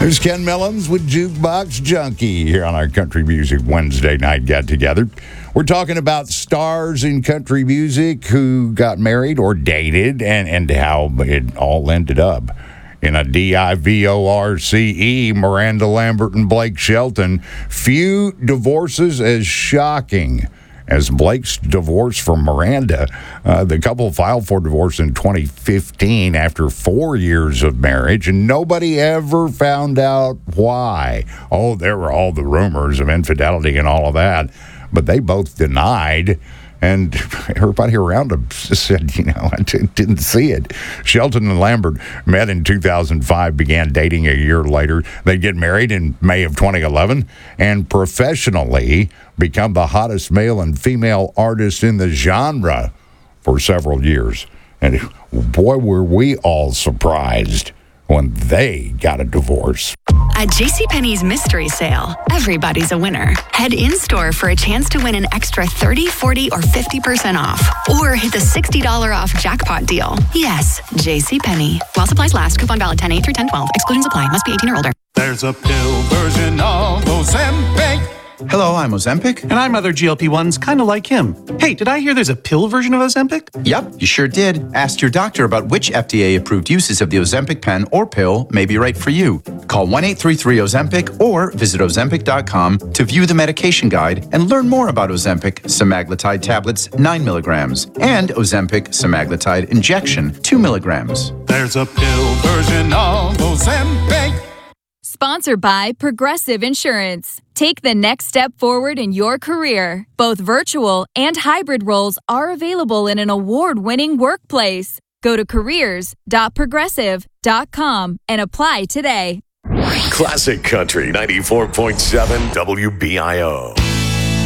There's Ken Millens with Jukebox Junkie here on our Country Music Wednesday night get-together. We're talking about stars in country music who got married or dated and how it all ended up. In a DIVORCE, Miranda Lambert and Blake Shelton, few divorces as shocking as Blake's divorce from Miranda. The couple filed for divorce in 2015 after 4 years of marriage, and nobody ever found out why. Oh, there were all the rumors of infidelity and all of that, but they both denied. And everybody around them said, I didn't see it. Shelton and Lambert met in 2005, began dating a year later. They get married in May of 2011 and professionally become the hottest male and female artists in the genre for several years. And boy, were we all surprised when they got a divorce. At JCPenney's mystery sale, everybody's a winner. Head in-store for a chance to win an extra 30, 40, or 50% off. Or hit the $60 off jackpot deal. Yes, JCPenney. While supplies last, coupon valid 10/8 through 10/12. Exclusions apply. Must be 18 or older. There's a pill version of Ozempic. Hello, I'm Ozempic. And I'm other GLP-1s kind of like him. Hey, did I hear there's a pill version of Ozempic? Yep, you sure did. Ask your doctor about which FDA-approved uses of the Ozempic pen or pill may be right for you. Call 1-833-OZEMPIC or visit Ozempic.com to view the medication guide and learn more about Ozempic semaglutide tablets 9 milligrams and Ozempic semaglutide injection 2 milligrams. There's a pill version of Ozempic. Sponsored by Progressive Insurance. Take the next step forward in your career. Both virtual and hybrid roles are available in an award-winning workplace. Go to careers.progressive.com and apply today. Classic Country 94.7 WBIO.